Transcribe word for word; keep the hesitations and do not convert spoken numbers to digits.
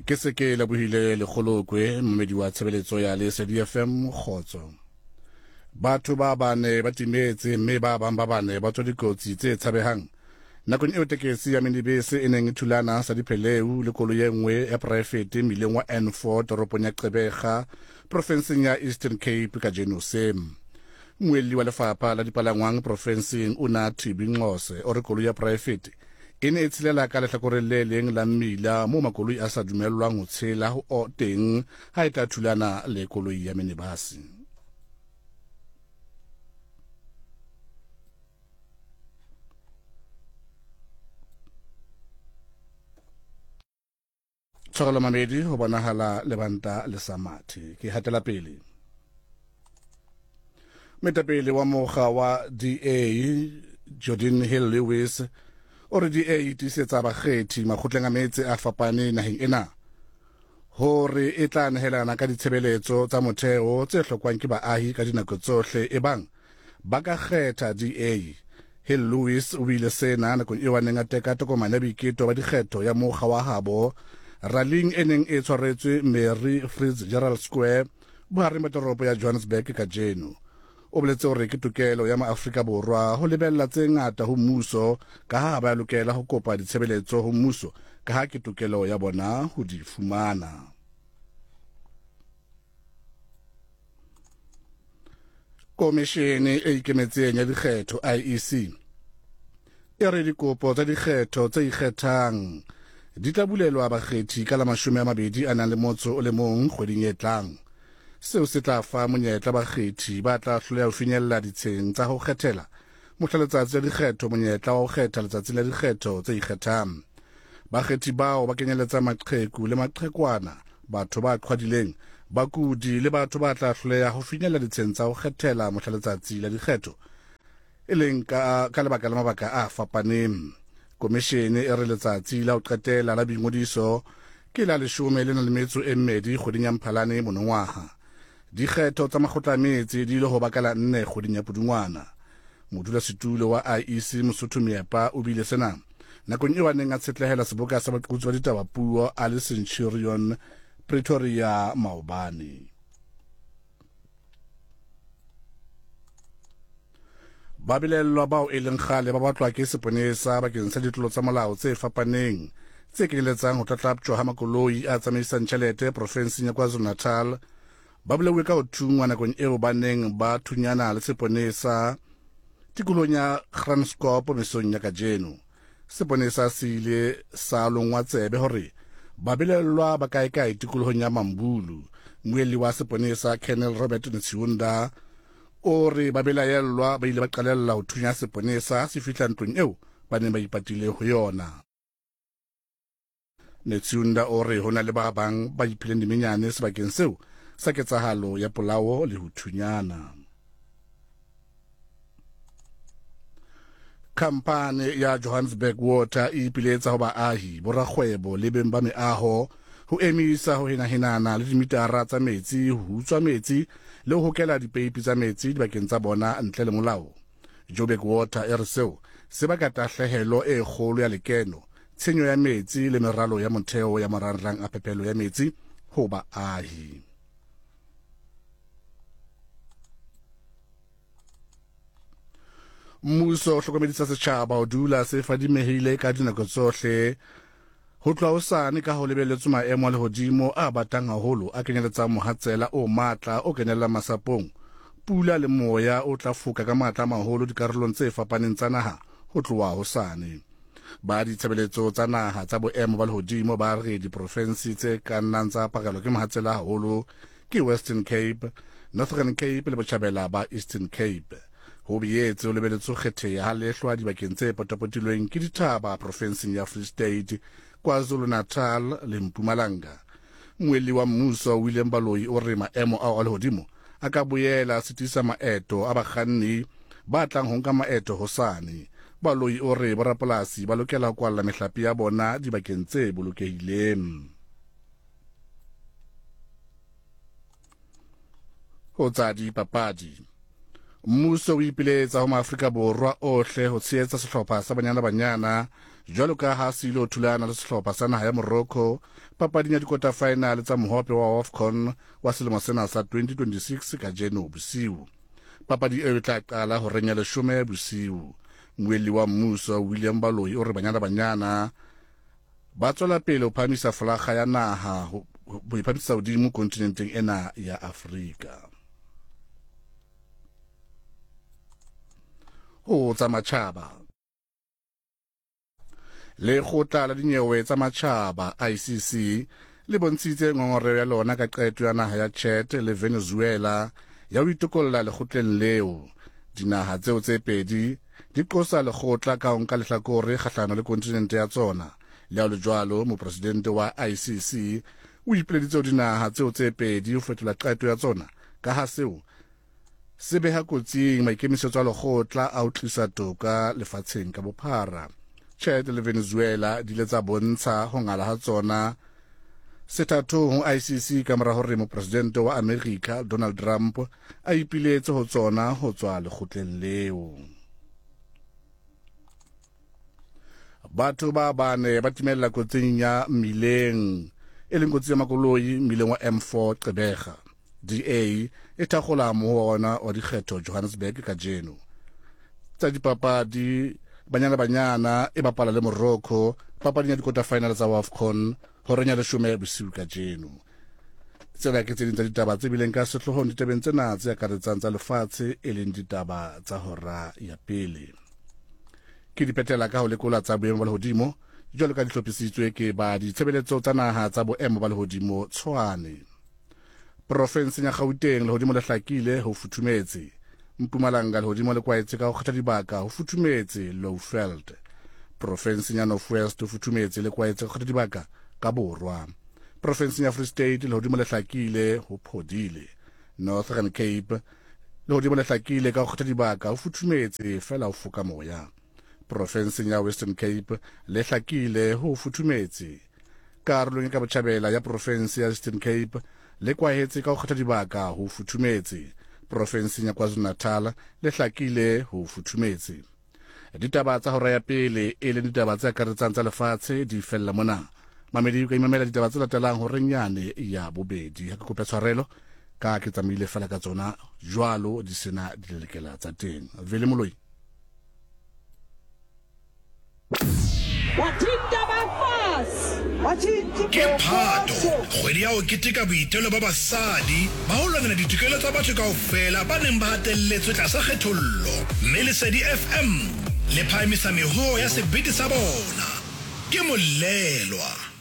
ke se ke la buhile le kgolokwe mmedi wa tshebeletso ya le S D F M Khotso. Batho ba bane ba timetse mme ba bang ba bane ba tswa dikotsi tse tshabehang nakong eo tekesi ya minibese e neng e thulana sa dipheleu le koloi e nngwe ya poraefete mmileng wa N four toropong ya Gqeberha profenseng ya Eastern Cape ka Jenosem. Mmuelli wa lefapha la dipalangwang profenseng o na Thibinqose o re koloi ya poraefete e ne e tshelela ka lehlakoreng le leng la mmila mo makoloi a sa dumellwang ho tshela ho o teng ha e tla thulana le koloi ya minibase. Tshwarelo mamedi ho bonahala lebanta le Samathe ke hatela pele. Metapele wa mokga wa D A Jordan Hill Lewis o re D A e tisetsa bakgethi makgotleng a metse a fapane naheng ena hore e tla nehelana ka ditshebeletso tsa motheo tse hlokwang ke baahi ka dinako tsohle ebang ba ka kgetha D A. Hill Lewis o bile sena nakong eo a neng a teka tokomane ya boiketo ba dikgetho ya mokga wa habo rallying e neng e tshwaretswe Mary Fitzgerald Square bohareng ba toropo ya Johannesburg ka jeno. O boletse hore ke tokelo ya maAfrika Borwa ho lebella tse ngata ho mmuso ka ha ba lokela ho kopa ditshebeletso ho mmuso ka ha ke tokelo ya bona ho di fumana. Komishene e ikemetseng ya dikgetho I E C e re dikopo tsa dikgetho tse ikgethang di tla bulelwa bakgethi ka la mashome a mabedi a nang le motso o le mong kgweding e tlang. Seo se tla fa monyetla bakgethi ba tla hloleha ho finyella ditsheng tsa ho kgethela mohla letsatsi la dikgetho monyetla wa ho kgetha letsatsi la dikgetho tse ikgethang. Bakgethi bao ba kenyeletsa maqheku le maqhekwana, batho ba qhwadileng, bakudi le batho ba tla hloleha ho finyella ditsheng tsa ho kgethela mohla letsatsi la dikgetho e leng ka ka lebaka la mabaka a fapaneng. Komishene e re letsatsi la ho qetela la boingodiso ke la leshome le na le metso e mmedi kgweding ya Mphalane monongwaha. Dikgetho tsa makgotla a metse di ile ho bakala nne kgweding ya Pudungwana. Modulasetulo wa I E C Mosotho Meepa o bile sena nakong eo a neng a tshetlehela seboka sa baqotsi ba ditaba puo a le Centurion Pretoria maobane. Babilellwa bao e leng kgale ba batlwa ke seponesa bakeng sa ditlolo tsa molao tse fapaneng tse kenyeletsang ho tlatlaptjwa ha makoloi a tsamaisang tjhelete profenseng ya KwaZulu-Natal ba bolauwe ka ho thungwa nakong eo ba neng ba thunyana le seponesa tikolohong ya Grahamscoop mesong ya kajeno. Seponesa se ile sa longwa tsebe hore babilellwa ba kae-kae tikolohong ya Mambulu. Mmuelli wa seponesa Colonel Robert Ntsiunda o re ba belaellwa ba ile ba qalella ho thunya seponesa se fihla ntlong eo ba neng ba ipatile ho yona. Ntsiunda o re hona le ba bang ba iphileng dimenyane sebakeng seo sa ketsahalo ya polao le ho thunyana. Kampane ya Johannesburg Water e ipiletsa ho baahi, borakgwebo le beng ba meaho ho emisa ho hinahinana le dimitara tsa metsi, ho utswa metsi le ho hokela dipeipi tsa metsi dibakeng tsa bona ntle le molao. Joburg Water e re seo se baka tahlehelo e kgolo ya lekeno, tshenyo ya metsi le meralo ya motheo ya marangrang a phepelo ya metsi ho baahi. Mmuso o hlokomedisa setjhaba ho dula se fadimehile ka dinako tsohle ho tloha hosane ka ho lebelletswe maemo a lehodimo a batang haholo a kenyeletsang mohatsela o matla o kenelang masapong, pula le moya o tla foka ka matla maholo dikarolong tse fapaneng tsa naha ho tloha hosane. Ba ditshebeletso tsa naha tsa boemo ba lehodimo ba re diprofensi tse ka nnang tsa pakelwa ke mohatsela haholo ke Western Cape, Northern Cape le Botjhabela ba Eastern Cape. Ho boetse o lebelletswe ho kgetheha ha lehlwa dibakeng tse potapotilweng ke dithaba profenseng ya Free State, KwaZulu-Natal le Mpumalanga. Mmuelli wa mmuso William Baloyi o re maemo a lehodimo a ka boela sitisa maeto a bakganni ba tlang ho nka maeto hosane. Baloyi o re borapolasi ba lokela ho kwalla mehlape ya bona dibakeng tse bolokehileng. Ho tsa dipapadi, mmuso o ipiletsa ho maAfrika Borwa ohle ho tshehetsa sehlopha sa Banyana Banyana jwalo ka ha silo thulana le sehlopha sa naha ya Morocco papading ya dikota final tsa mohope wa AFCON wa selemo sena sa twenty twenty-six ka jeno bosiu. Papadi e tla qala ho renya leshome bosiu. Moeli wa mmuso William Baloyi o re Banyana Banyana ba tswela pele ho phamisa flaga ya naha ho iphamisa hodimo kontinenteng ena ya Afrika. Ho tsa matjhaba. Le kgotla la dinyewe tsa matjhaba I C C le bontshitse ngongoreo ya lona ka qeto ya naha ya Chad le Venezuela ya ho itokolla lekgotleng leo. Dinaha tseo tse pedi di qosa lekgotla ka ho nka lehlakore kgahlano le kontinente ya tsona. Le ha le jwalo mopresidente wa I C C o ipoleditse dinaha tseo tse pedi ho fetola qeto ya tsona ka ha seo se beha kotsing maikemisetso a lekgotla a ho tlisa toka lefatsheng ka bophara. Chad le Venezuela di letsa bontsha ho ngala ha tsona sethatong ho I C C ka mora hore mopresidente wa America Donald Trump a ipiletse ho tsona ho tswa lekgotleng leo. Batho ba bane ba timella kotsing ya mmileng e leng kotsi ya makoloi mmileng wa M four Gqeberha. D A e thakgola mohona wa dikgetho Johannesburg ka jeno. Tsa dipapadi Banyana Banyana e bapala le Morocco papading ya dikota final tsa AFCON ho renya leshome bosiu ka jeno. Tsena ke tse ding tsa ditaba tse bileng ka sehlohong ditabeng tsena tse akaretsang tsa lefatshe e leng ditaba tsa hora ya pele. Ke dipetela ka ho lekola tsa boemo ba lehodimo jwalo ka dihlophisitswe ke ba ditshebeletso tsa naha tsa boemo ba lehodimo Tshwane. Province ya Gauteng lehodimo le hlakile ho futhumetse. Mpumalanga lehodimo le kwaetse ka ho kgetha dibaka ho futhumetse Lowveld. Province ya North West ho futhumetse le kwaetse ho kgetha dibaka ka Borwa. Province ya Free State lehodimo le hlakile ho phodile. Northern Cape lehodimo le hlakile ka ho kgetha dibaka ho futhumetse fela ho foka moya. Province ya Western Cape le hlakile ho futhumetse. Karolong ka botjhabela ya province ya Eastern Cape le kwaetse ka ho kgetha dibaka ho futhumetse. Province ya KwaZulu-Natal le hlakile ho futhumetse. Ditaba tsa hora ya pele e le ditaba tse akaretsang tsa lefatshe di fella mona. Mamedi ka imamela ditaba tse latelang ho renyane ya bobedi. Ha ke kopa tshwarelo ka ke tsamaile fela ka tsona jwalo di sena dilekela tsa teng. Vele Moloi. Ke Phato kgwedi ya ho keteka boitelo ba basadi ba ho lwanela ditokelo tsa batho kaofela ba neng ba hatelletswe tlasa kgethollo. Mme Lesedi F M le phahamisa meho ya sebete sa bona. Ke Molelwa.